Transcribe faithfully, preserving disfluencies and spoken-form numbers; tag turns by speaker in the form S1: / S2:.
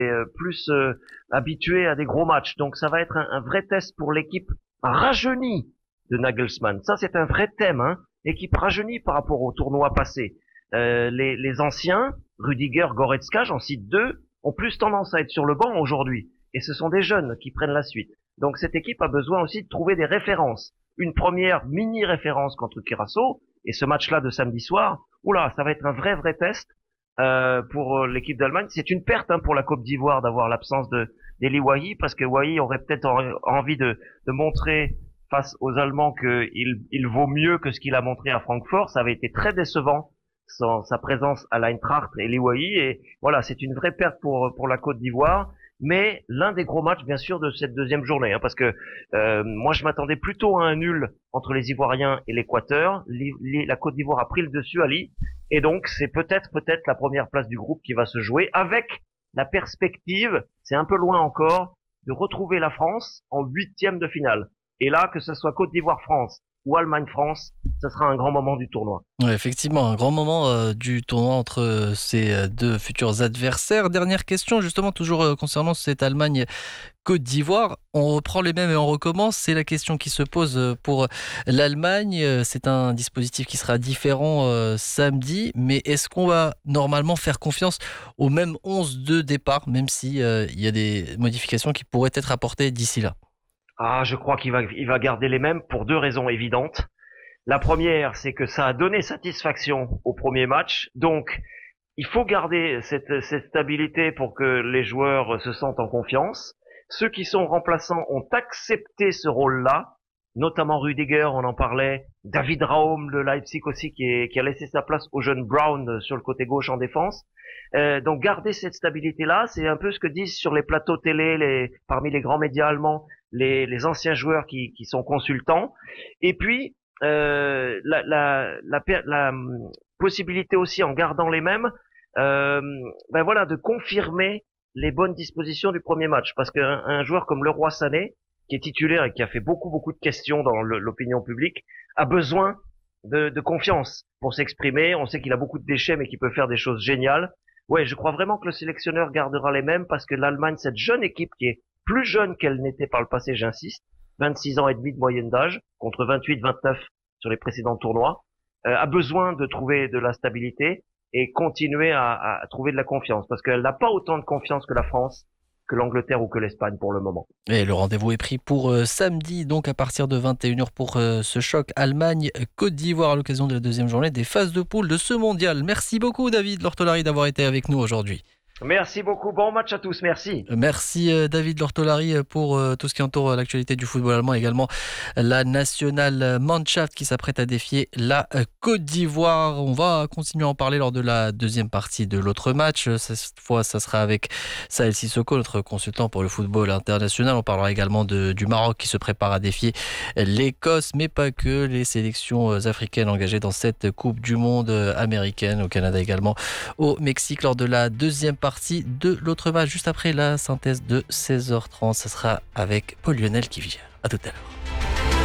S1: euh, plus euh, habitué à des gros matchs. Donc ça va être un, un vrai test pour l'équipe rajeunie de Nagelsmann. Ça, c'est un vrai thème, hein. Équipe rajeunie par rapport au tournoi passé. Euh, les, les anciens, Rudiger, Goretzka, j'en cite deux, ont plus tendance à être sur le banc aujourd'hui. Et ce sont des jeunes qui prennent la suite. Donc cette équipe a besoin aussi de trouver des références. Une première mini-référence contre Curaçao, et ce match-là de samedi soir, oula, ça va être un vrai, vrai test euh, pour l'équipe d'Allemagne. C'est une perte hein, pour la Côte d'Ivoire d'avoir l'absence de d'Eli Wahi, parce que Wahi aurait peut-être envie de, de montrer face aux Allemands qu'il il vaut mieux que ce qu'il a montré à Francfort. Ça avait été très décevant, son, sa présence à l'Eintracht et Eli Wahi, et voilà, c'est une vraie perte pour pour la Côte d'Ivoire. Mais l'un des gros matchs, bien sûr, de cette deuxième journée, hein, parce que euh, moi, je m'attendais plutôt à un nul entre les Ivoiriens et l'Équateur. La Côte d'Ivoire a pris le dessus, Ali, et donc c'est peut-être peut-être la première place du groupe qui va se jouer, avec la perspective, c'est un peu loin encore, de retrouver la France en huitième de finale. Et là, que ce soit Côte d'Ivoire-France ou Allemagne-France, ce sera un grand moment du tournoi.
S2: Ouais, effectivement, un grand moment euh, du tournoi entre euh, ces deux futurs adversaires. Dernière question, justement, toujours euh, concernant cette Allemagne-Côte d'Ivoire. On reprend les mêmes et on recommence. C'est la question qui se pose pour l'Allemagne. C'est un dispositif qui sera différent euh, samedi, mais est-ce qu'on va normalement faire confiance au même onze de départ, même si euh, il y a des modifications qui pourraient être apportées d'ici là?
S1: Ah, je crois qu'il va, il va garder les mêmes pour deux raisons évidentes. La première, c'est que ça a donné satisfaction au premier match, donc il faut garder cette, cette stabilité pour que les joueurs se sentent en confiance. Ceux qui sont remplaçants ont accepté ce rôle-là, notamment Rudiger, on en parlait, David Raum de Leipzig aussi qui, est, qui a laissé sa place au jeune Brown sur le côté gauche en défense. Euh, donc garder cette stabilité-là, c'est un peu ce que disent sur les plateaux télé, les, parmi les grands médias allemands, les, les anciens joueurs qui, qui sont consultants. Et puis euh, la, la, la, la, la possibilité aussi, en gardant les mêmes, euh, ben voilà, de confirmer les bonnes dispositions du premier match, parce qu'un un joueur comme Leroy Sané, qui est titulaire et qui a fait beaucoup beaucoup de questions dans le, l'opinion publique, a besoin de, de confiance pour s'exprimer. On sait qu'il a beaucoup de déchets, mais qu'il peut faire des choses géniales. Ouais, je crois vraiment que le sélectionneur gardera les mêmes, parce que l'Allemagne, cette jeune équipe qui est plus jeune qu'elle n'était par le passé, j'insiste, vingt-six ans et demi de moyenne d'âge, contre vingt-huit vingt-neuf sur les précédents tournois, euh, a besoin de trouver de la stabilité et continuer à, à trouver de la confiance, parce qu'elle n'a pas autant de confiance que la France, que l'Angleterre ou que l'Espagne pour le moment.
S2: Et le rendez-vous est pris pour euh, samedi, donc à partir de vingt et une heures pour euh, ce choc Allemagne-Côte d'Ivoire à l'occasion de la deuxième journée des phases de poule de ce mondial. Merci beaucoup David Lortolari d'avoir été avec nous aujourd'hui.
S1: Merci beaucoup, bon match à tous, merci.
S2: Merci euh, David Lortolari pour euh, tout ce qui entoure l'actualité du football allemand, également la nationale Mannschaft qui s'apprête à défier la euh, Côte d'Ivoire. On va continuer à en parler lors de la deuxième partie de l'autre match. Cette fois, ça sera avec Saël Sissoko, notre consultant pour le football international. On parlera également de, du Maroc qui se prépare à défier l'Écosse, mais pas que, les sélections africaines engagées dans cette Coupe du Monde américaine, au Canada également, au Mexique lors de la deuxième partie de l'autre match, juste après la synthèse de seize heures trente. Ce sera avec Paul Lionel qui vient. À tout à l'heure.